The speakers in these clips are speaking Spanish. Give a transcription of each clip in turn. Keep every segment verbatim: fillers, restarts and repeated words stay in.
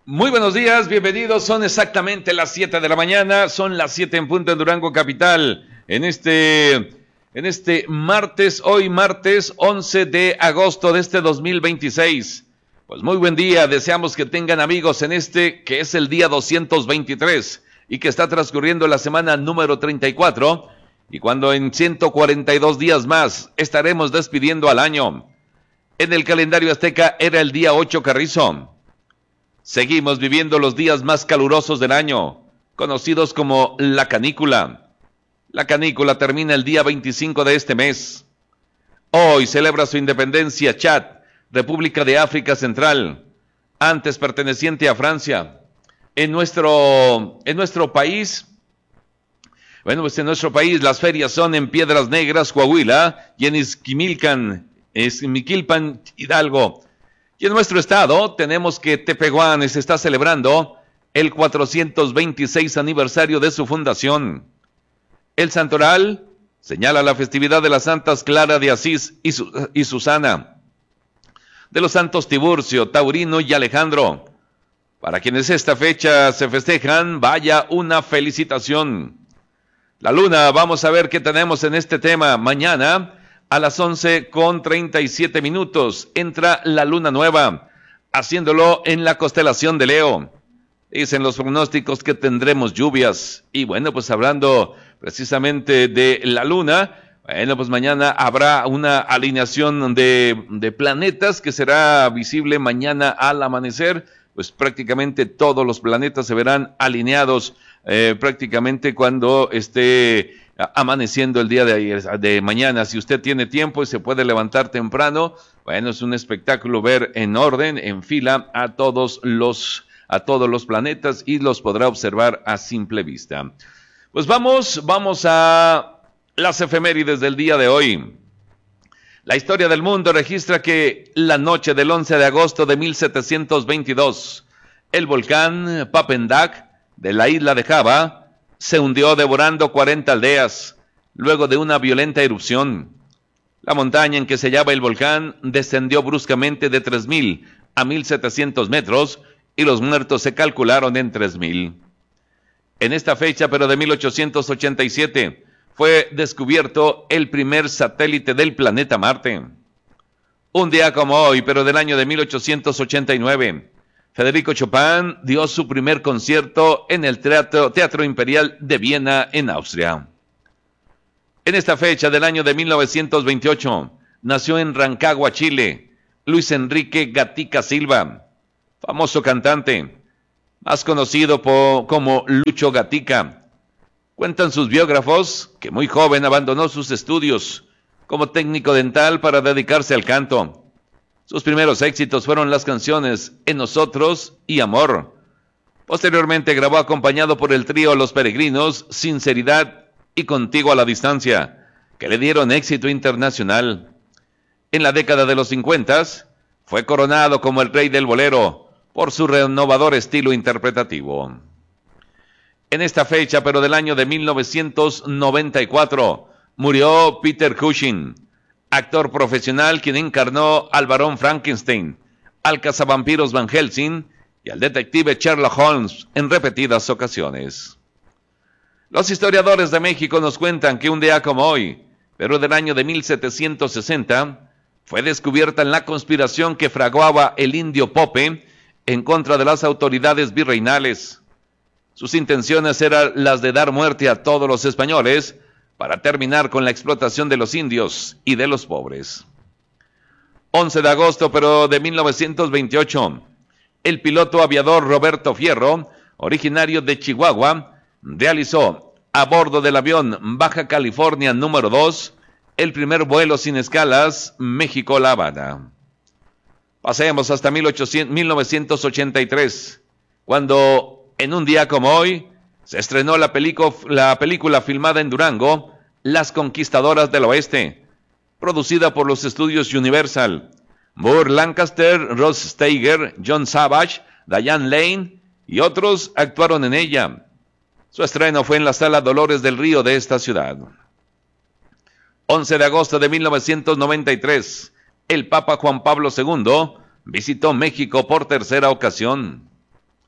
Muy buenos días, bienvenidos. Son exactamente las siete de la mañana, son las siete en punto en Durango Capital. En este, en este martes, hoy martes once de agosto de este dos mil veintiséis. Pues muy buen día, deseamos que tengan amigos en este que es el día doscientos veintitrés y que está transcurriendo la semana número treinta y cuatro. Y cuando en ciento cuarenta y dos días más estaremos despidiendo al año. En el calendario azteca era el día ocho Carrizo. Seguimos viviendo los días más calurosos del año, conocidos como la canícula. La canícula termina el día veinticinco de este mes. Hoy celebra su independencia Chad, República de África Central, antes perteneciente a Francia. En nuestro, en nuestro país, bueno, pues en nuestro país las ferias son en Piedras Negras, Coahuila, y en Izquimilcan, Izmiquilpan, Hidalgo. Y en nuestro estado tenemos que Tepehuán se está celebrando el cuatrocientos veintiséis aniversario de su fundación. El Santoral señala la festividad de las santas Clara de Asís y, Su y Susana, de los santos Tiburcio, Taurino y Alejandro. Para quienes esta fecha se festejan, vaya una felicitación. La luna, vamos a ver qué tenemos en este tema mañana. A las once con treinta y siete minutos entra la luna nueva, haciéndolo en la constelación de Leo. Dicen los pronósticos que tendremos lluvias. Y bueno, pues hablando precisamente de la luna, bueno, pues mañana habrá una alineación de, de planetas que será visible mañana al amanecer. Pues prácticamente todos los planetas se verán alineados eh, prácticamente cuando esté amaneciendo el día de, de mañana. Si usted tiene tiempo y se puede levantar temprano, bueno, es un espectáculo ver en orden, en fila, a todos los, a todos los planetas y los podrá observar a simple vista. Pues vamos, vamos a las efemérides del día de hoy. La historia del mundo registra que la noche del once de agosto de mil setecientos veintidós, el volcán Papendak de la isla de Java se hundió devorando cuarenta aldeas, luego de una violenta erupción. La montaña en que se hallaba el volcán descendió bruscamente de tres mil a mil setecientos metros y los muertos se calcularon en tres mil. En esta fecha, pero de mil ochocientos ochenta y siete, fue descubierto el primer satélite del planeta Marte. Un día como hoy, pero del año de mil ochocientos ochenta y nueve, Federico Chopin dio su primer concierto en el Teatro, Teatro Imperial de Viena, en Austria. En esta fecha del año de mil novecientos veintiocho, nació en Rancagua, Chile, Luis Enrique Gatica Silva, famoso cantante, más conocido por, como Lucho Gatica. Cuentan sus biógrafos que muy joven abandonó sus estudios como técnico dental para dedicarse al canto. Sus primeros éxitos fueron las canciones En Nosotros y Amor. Posteriormente grabó acompañado por el trío Los Peregrinos, Sinceridad y Contigo a la Distancia, que le dieron éxito internacional. En la década de los cincuenta, fue coronado como el rey del bolero por su renovador estilo interpretativo. En esta fecha, pero del año de mil novecientos noventa y cuatro, murió Peter Cushing, actor profesional quien encarnó al barón Frankenstein, al cazavampiros Van Helsing y al detective Sherlock Holmes en repetidas ocasiones. Los historiadores de México nos cuentan que un día como hoy, pero del año de mil setecientos sesenta, fue descubierta la conspiración que fraguaba el indio Pope en contra de las autoridades virreinales. Sus intenciones eran las de dar muerte a todos los españoles para terminar con la explotación de los indios y de los pobres. once de agosto, pero de mil novecientos veintiocho, el piloto aviador Roberto Fierro, originario de Chihuahua, realizó a bordo del avión Baja California número dos el primer vuelo sin escalas México-La Habana. Pasemos hasta mil novecientos ochenta y tres, cuando en un día como hoy se estrenó la, la película filmada en Durango, Las Conquistadoras del Oeste, producida por los estudios Universal. Moore Lancaster, Ross Steiger, John Savage, Diane Lane y otros actuaron en ella. Su estreno fue en la Sala Dolores del Río de esta ciudad. once de agosto de mil novecientos noventa y tres, el Papa Juan Pablo segundo visitó México por tercera ocasión.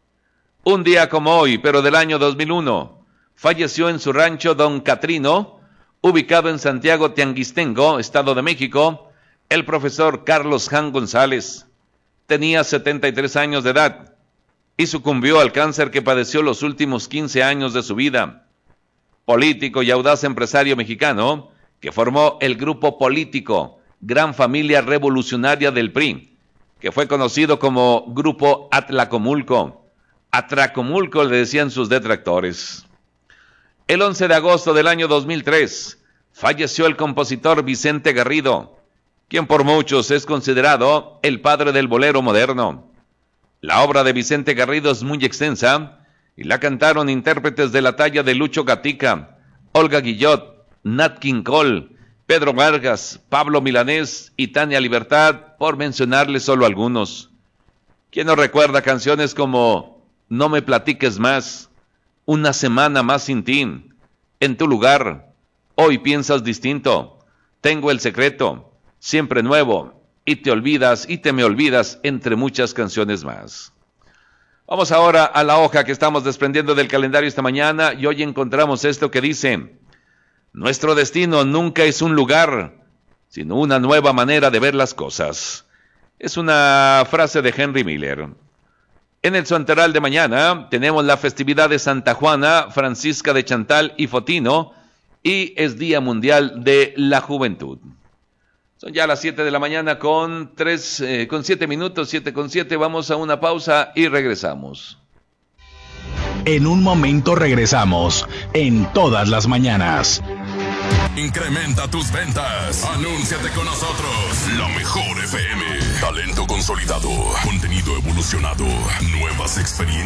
Un día como hoy, pero del año dos mil uno, falleció en su rancho Don Catrino, ubicado en Santiago Tianguistengo, Estado de México, el profesor Carlos Jan González. Tenía setenta y tres años de edad y sucumbió al cáncer que padeció los últimos quince años de su vida. Político y audaz empresario mexicano que formó el grupo político Gran Familia Revolucionaria del P R I, que fue conocido como Grupo Atlacomulco. Atracomulco le decían sus detractores. El once de agosto del año dos mil tres falleció el compositor Vicente Garrido, quien por muchos es considerado el padre del bolero moderno. La obra de Vicente Garrido es muy extensa y la cantaron intérpretes de la talla de Lucho Gatica, Olga Guillot, Nat King Cole, Pedro Vargas, Pablo Milanés y Tania Libertad, por mencionarles solo algunos. ¿Quién no recuerda canciones como No me platiques más, Una semana más sin ti, En tu lugar, Hoy piensas distinto, Tengo el secreto, Siempre nuevo, y Te olvidas y te me olvidas, entre muchas canciones más? Vamos ahora a la hoja que estamos desprendiendo del calendario esta mañana y hoy encontramos esto que dice: nuestro destino nunca es un lugar, sino una nueva manera de ver las cosas. Es una frase de Henry Miller. En el santoral de mañana tenemos la festividad de Santa Juana, Francisca de Chantal y Fotino, y es Día Mundial de la Juventud. Son ya las siete de la mañana con tres, eh, con siete minutos, siete con siete. Vamos a una pausa y regresamos. En un momento regresamos en Todas las Mañanas. Incrementa tus ventas. Anúnciate con nosotros. La mejor F M. Talento consolidado. Contenido evolucionado. Nuevas experiencias.